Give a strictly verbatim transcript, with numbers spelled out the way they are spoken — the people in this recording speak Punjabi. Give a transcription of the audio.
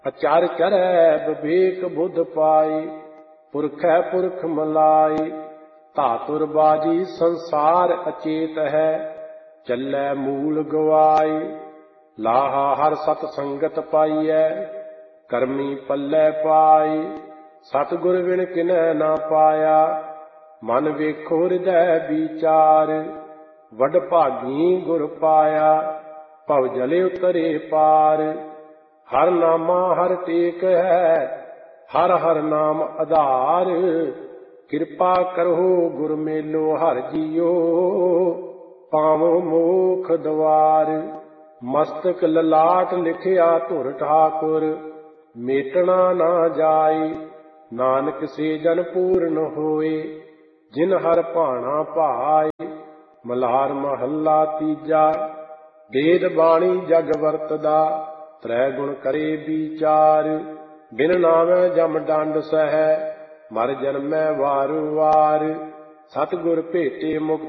ਅਚਰ ਚਰੈ ਵਿਵੇਕ ਬੁੱਧ ਪਾਈ, ਪੁਰਖੈ ਪੁਰਖ ਮਲਾਈ। ਧਾਤੁਰ ਬਾਜੀ ਸੰਸਾਰ ਅਚੇਤ ਹੈ, ਚੱਲੈ ਮੂਲ ਗਵਾਈ। ਲਾਹਾ ਹਰ ਸਤ ਸੰਗਤ ਪਾਈਐ, ਕਰਮੀ ਪੱਲੇ ਪਾਈ। ਸਤਿਗੁਰ ਬਿਨ ਕਿਨੈ ਨਾ ਪਾਇਆ, ਮਨ ਵੇਖੋ ਹਿਰਦੈ ਵਿਚਾਰ। ਵਡ ਭਾਗੀ ਗੁਰ ਪਾਇਆ, ਭਵ ਜਲੇ ਉਤਰੇ ਪਾਰ। ਹਰ ਨਾਮਾ ਹਰ ਟੇਕ ਹੈ, ਹਰ ਹਰ ਨਾਮ ਆਧਾਰ। ਕਿਰਪਾ ਕਰੋ ਗੁਰ ਮੇਲੋ ਹਰ ਜੀਓ, ਪਾਵੋ ਮੋਖ ਦਵਾਰ। ਮਸਤਕ ਲਲਾਟ ਲਿਖਿਆ ਧੁਰ ਠਾਕੁਰ, ਮੇਟਣਾ ਨਾ ਜਾਈ। ਨਾਨਕ ਸੇ ਜਨ ਪੂਰਨ ਹੋਏ, ਜਿਨ ਹਰ ਭਾਣਾ ਭਾਈ। ਮਲਹਾਰ ਮਹੱਲਾ ਤੀਜਾ। ਵੇਦ ਬਾਣੀ ਜਗ ਵਰਤਦਾ, ਤ੍ਰੈ ਗੁਣ ਕਰੇ ਵਿਚਾਰ। ਬਿਨ ਨਾਵੈ ਜਮ ਡੰਡ ਸਹੈ, ਮਰ ਜਨਮੈ ਵਾਰ ਵਾਰ। ਸਤਿਗੁਰ ਭੇਟੇ ਮੁਕਤ